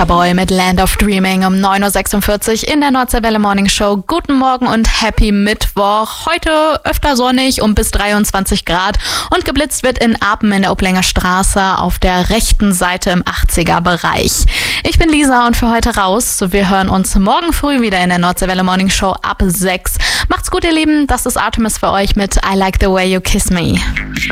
Waterboy mit Land of Dreaming um 9.46 Uhr in der Nordseewelle Morning Show. Guten Morgen und Happy Mittwoch. Heute öfter sonnig um bis 23 Grad und geblitzt wird in Apen in der Oblinger Straße auf der rechten Seite im 80er-Bereich. Ich bin Lisa und für heute raus. Wir hören uns morgen früh wieder in der Nordseewelle Morning Show ab 6. Macht's gut, ihr Lieben. Das ist Artemis für euch mit I Like the Way You Kiss Me.